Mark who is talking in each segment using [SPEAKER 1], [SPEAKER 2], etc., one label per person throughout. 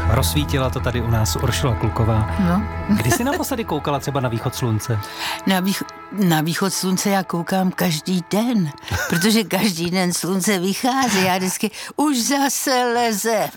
[SPEAKER 1] Rozsvítila to tady u nás Uršula Kluková.
[SPEAKER 2] No.
[SPEAKER 1] Kdy jsi naposledy koukala třeba na východ slunce?
[SPEAKER 2] Na východ slunce já koukám každý den, protože každý den slunce vychází. Já vždycky už zase leze.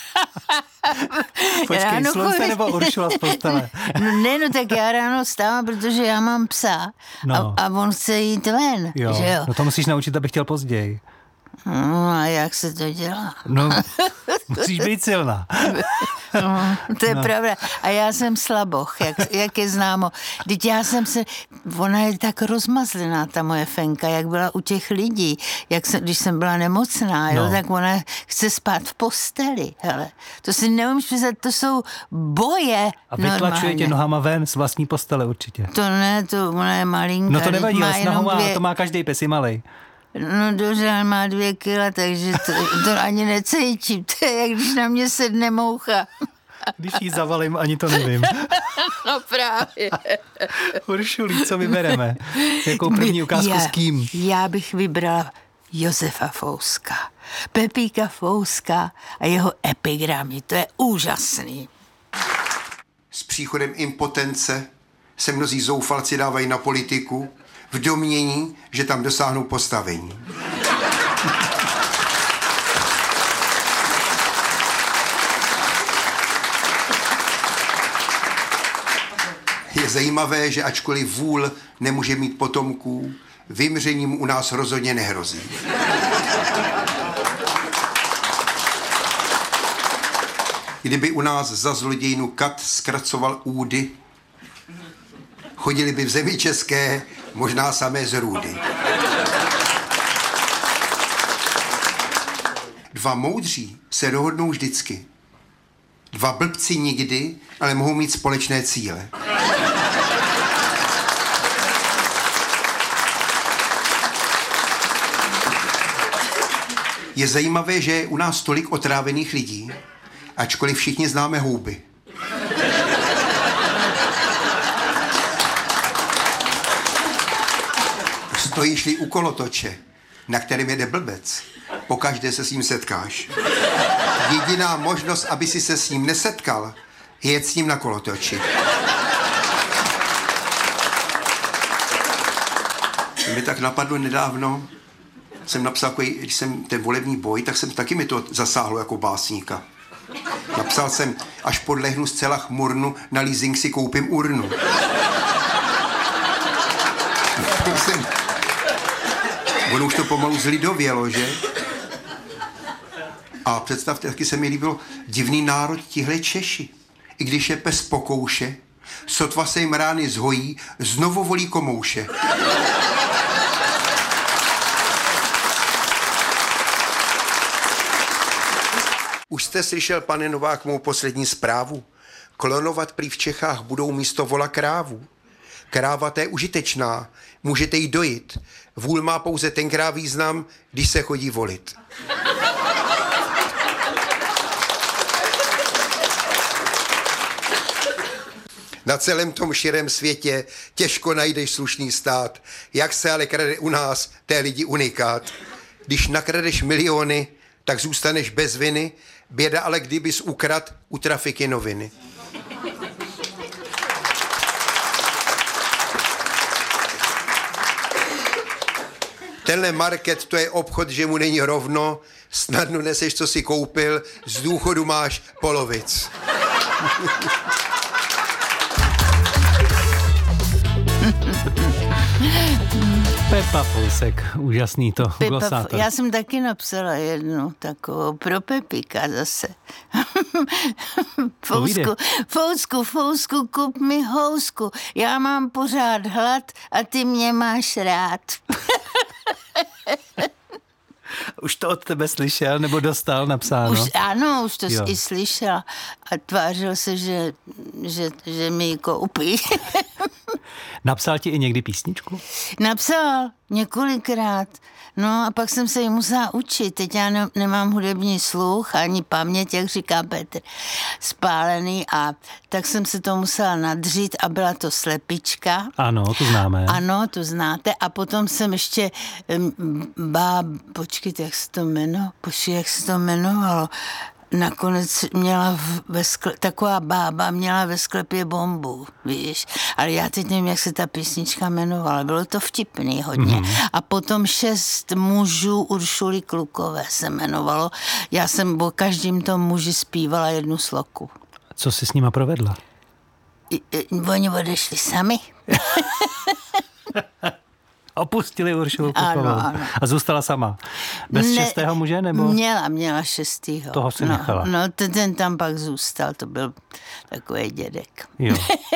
[SPEAKER 1] Počkej, slunce nebo Uršula z postele?
[SPEAKER 2] No tak já ráno vstávám, protože já mám psa a on chce jít ven.
[SPEAKER 1] Jo.
[SPEAKER 2] Že jo?
[SPEAKER 1] No to musíš naučit, abych chtěl později.
[SPEAKER 2] No a jak se to dělá?
[SPEAKER 1] No, musíš být silná.
[SPEAKER 2] No, to je pravda. A já jsem slaboch, jak je známo. Vždyť ona je tak rozmazlená, ta moje Fenka, jak byla u těch lidí. Když jsem byla nemocná, jo, tak ona chce spát v posteli. Hele. To si neumíš představit, to jsou boje.
[SPEAKER 1] A vytlačuje tě nohama ven z vlastní postele určitě.
[SPEAKER 2] To ne, ona je malinká.
[SPEAKER 1] No to nevadí, to má každý pes, je malej.
[SPEAKER 2] No dobře, má 2 kila, takže to ani necítím. To je, jak když na mě sedne moucha.
[SPEAKER 1] Když jí zavalím, ani to nevím.
[SPEAKER 2] No právě.
[SPEAKER 1] Uršulí, co vybereme? Jakou první ukázku s kým?
[SPEAKER 2] Já bych vybrala Josefa Fouska. Pepíka Fouska a jeho epigramy. To je úžasný.
[SPEAKER 3] S příchodem impotence se mnozí zoufalci dávají na politiku v domnění, že tam dosáhnou postavení. Je zajímavé, že ačkoliv vůl nemůže mít potomků, vymřením u nás rozhodně nehrozí. Kdyby u nás za zlodějnu kat zkracoval údy, chodili by v zemi české možná samé zrůdy. 2 moudří se dohodnou vždycky. 2 blbci nikdy, ale mohou mít společné cíle. Je zajímavé, že je u nás tolik otrávených lidí, ačkoliv všichni známe houby. Stojíš-li u kolotoče, na kterém jede blbec, pokaždé se s ním setkáš. Jediná možnost, aby si se s ním nesetkal, je jet s ním na kolotoči. Mě tak napadlo nedávno, jsem napsal, když jsem ten volební boj, tak jsem taky mi to zasáhlo jako básníka. Napsal jsem, až podlehnu zcela chmurnu, na leasing si koupím urnu. Ono už to pomalu zlidovělo, že? A představte, taky se mi líbilo, divný národ tihle Češi. I když je pes po kouše, sotva se jim rány zhojí, znovu volí komouše. Už jste slyšel, pane Novák, mou poslední zprávu? Klonovat prý v Čechách budou místo vola krávu. Kráva to je užitečná, můžete jí dojit. Vůl má pouze tenkrát význam, když se chodí volit. Na celém tom širém světě těžko najdeš slušný stát. Jak se ale krade u nás, to je lidi unikát. Když nakradeš miliony, tak zůstaneš bez viny. Běda ale kdybys ukrad u trafiky noviny. Tenhle market, to je obchod, že mu není rovno, snadno neseš, co si koupil, z důchodu máš polovic.
[SPEAKER 1] Pepa Fousek, úžasný to, glosátor.
[SPEAKER 2] Já jsem taky napsala jednu takovou pro Pepíka zase. Fousku, kup mi housku. Já mám pořád hlad a ty mě máš rád.
[SPEAKER 1] Už to od tebe slyšel, nebo dostal napsáno?
[SPEAKER 2] Už to i slyšel a tvářil se, že mi ji koupí.
[SPEAKER 1] Napsal ti i někdy písničku?
[SPEAKER 2] Napsal několikrát. No a pak jsem se ji musela učit. Teď já nemám hudební sluch ani paměť, jak říká Petr, spálený, a tak jsem se to musela nadřít a byla to Slepička.
[SPEAKER 1] Ano, to známe.
[SPEAKER 2] Ano, to znáte. A potom jsem ještě počkejte, jak se to jmenovalo? nakonec měla taková bába měla ve sklepě bombu, víš. Ale já teď nevím, jak se ta písnička jmenovala. Bylo to vtipný hodně. A potom 6 mužů Uršuly Klukové se jmenovalo. Já jsem o každým tom muži zpívala jednu sloku.
[SPEAKER 1] Co jsi s nima provedla?
[SPEAKER 2] Oni odešli sami.
[SPEAKER 1] Opustili Uršulu Klukovou.
[SPEAKER 2] Ano.
[SPEAKER 1] A zůstala sama. Bez 6. muže, nebo?
[SPEAKER 2] Měla 6.
[SPEAKER 1] Toho si nechala.
[SPEAKER 2] No, ten tam pak zůstal, to byl takový dědek.
[SPEAKER 1] Jo.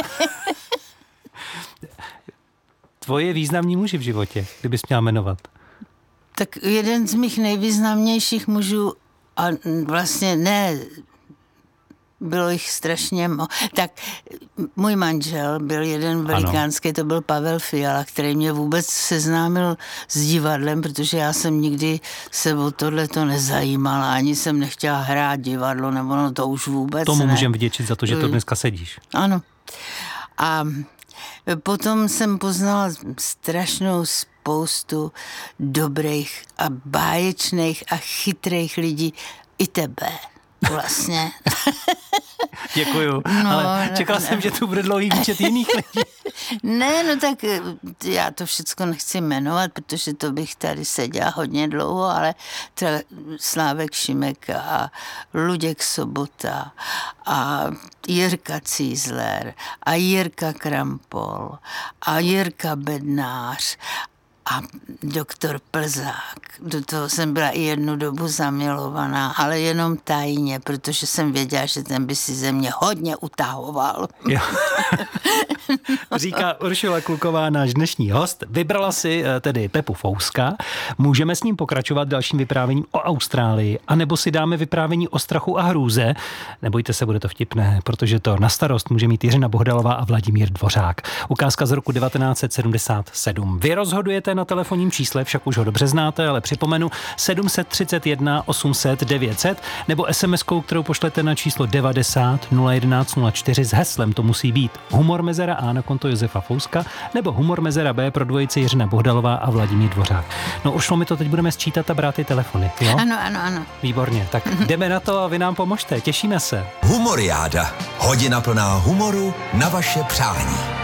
[SPEAKER 1] Tvoje významní muži v životě, kdybys měla jmenovat?
[SPEAKER 2] Tak jeden z mých nejvýznamnějších mužů, a vlastně ne, bylo jich strašně tak můj manžel byl jeden velikánský, to byl Pavel Fiala, který mě vůbec seznámil s divadlem, protože já jsem nikdy se o tohleto nezajímala, ani jsem nechtěla hrát divadlo, nebo no to už vůbec
[SPEAKER 1] Tomu
[SPEAKER 2] ne.
[SPEAKER 1] můžem vděčit za to, že to dneska sedíš.
[SPEAKER 2] Ano. A potom jsem poznala strašnou spoustu dobrých a báječných a chytrých lidí, i tebe. Vlastně.
[SPEAKER 1] Děkuju, ale čekal jsem, že tu bude dlouhý výčet jiných lidí.
[SPEAKER 2] Ne, no tak já to všechno nechci jmenovat, protože to bych tady seděla hodně dlouho, ale třeba Slávek Šimek a Luděk Sobota a Jirka Cízler a Jirka Krampol a Jirka Bednář a doktor Plzák. Do toho jsem byla i jednu dobu zamilovaná, ale jenom tajně, protože jsem věděla, že ten by si ze mě hodně utahoval.
[SPEAKER 1] Jo. Říká Uršula Kluková, náš dnešní host. Vybrala si tedy Pepu Fouska. Můžeme s ním pokračovat dalším vyprávěním o Austrálii, anebo si dáme vyprávění o strachu a hrůze. Nebojte se, bude to vtipné, protože to na starost může mít Jiřina Bohdalová a Vladimír Dvořák. Ukázka z roku 1977. Vy rozhodujete na telefonním čísle, však už ho dobře znáte, ale připomenu 731 800 900 nebo SMS-kou, kterou pošlete na číslo 90 011 04 s heslem to musí být Humor mezera A na konto Josefa Fouska nebo Humor mezera B pro dvojici Jiřina Bohdalová a Vladimír Dvořák. No už my to teď budeme sčítat a brát ty telefony, jo?
[SPEAKER 2] Ano.
[SPEAKER 1] Výborně, tak jdeme na to a vy nám pomožte, těšíme se.
[SPEAKER 4] Humoriáda. Hodina plná humoru na vaše přání.